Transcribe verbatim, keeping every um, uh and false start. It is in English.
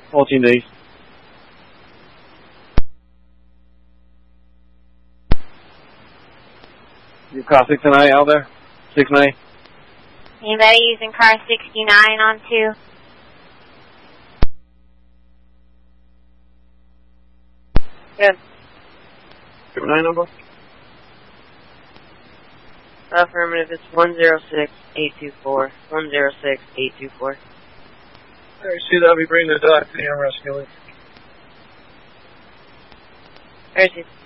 fourteen days. You car six and eight out there? Six and eight. Anybody using car sixty-nine on two? Good. Triple nine number? Affirmative, it's one zero six eight two four. one zero six eight two four. Alright, see that, we bring the doc to the rescue. Alright,